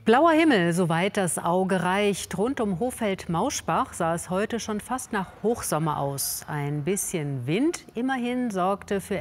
Blauer Himmel, soweit das Auge reicht. Rund um Hohfeld-Mauschbach sah es heute schon fast nach Hochsommer aus. Ein bisschen Wind immerhin sorgte für